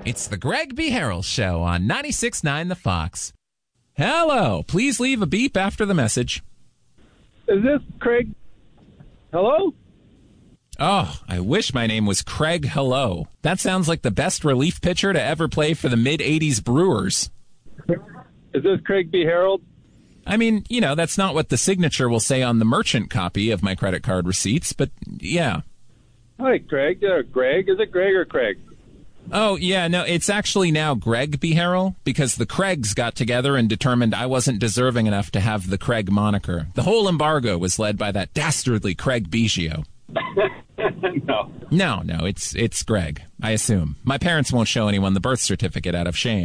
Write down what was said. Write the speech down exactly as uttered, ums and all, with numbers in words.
It's the Greg B. Harrell Show on ninety-six point nine The Fox. Hello. Please leave a beep after the message. Is this Craig? Hello? Oh, I wish my name was Craig Hello. That sounds like the best relief pitcher to ever play for the mid-eighties Brewers. Is this Craig B. Harold? I mean, you know, that's not what the signature will say on the merchant copy of my credit card receipts, but yeah. Hi, Craig. Uh, Greg? Is it Greg or Craig? Oh, yeah, no, it's actually now Greg B. Harrell, because the Craigs got together and determined I wasn't deserving enough to have the Craig moniker. The whole embargo was led by that dastardly Craig Biggio. No. No, no, it's it's Greg, I assume. My parents won't show anyone the birth certificate out of shame.